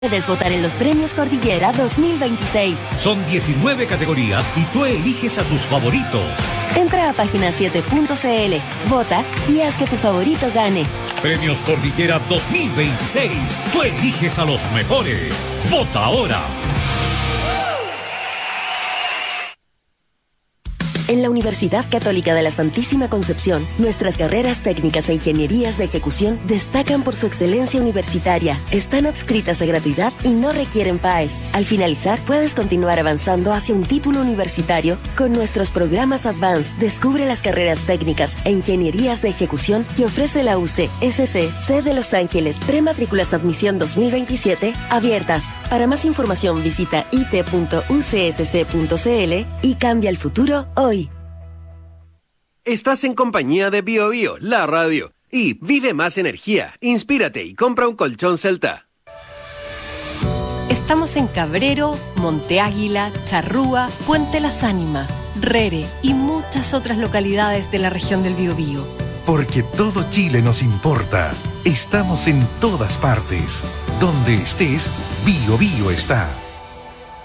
Puedes votar en los Premios Cordillera 2026. Son 19 categorías y tú eliges a tus favoritos. Entra a página7.cl, vota y haz que tu favorito gane. Premios Cordillera 2026. Tú eliges a los mejores. ¡Vota ahora! En la Universidad Católica de la Santísima Concepción, nuestras carreras técnicas e ingenierías de ejecución destacan por su excelencia universitaria. Están adscritas a gratuidad y no requieren PAES. Al finalizar, puedes continuar avanzando hacia un título universitario con nuestros programas Advanced. Descubre las carreras técnicas e ingenierías de ejecución que ofrece la UCSC, C de Los Ángeles. Prematrículas de admisión 2027 abiertas. Para más información visita it.ucsc.cl y cambia el futuro hoy. Estás en compañía de Bio Bio, la radio. Y vive más energía, inspírate y compra un colchón Celta. Estamos en Cabrero, Monte Águila, Charrúa, Puente Las Ánimas, Rere y muchas otras localidades de la región del Biobío. Porque todo Chile nos importa. Estamos en todas partes. Donde estés, Bio Bio está.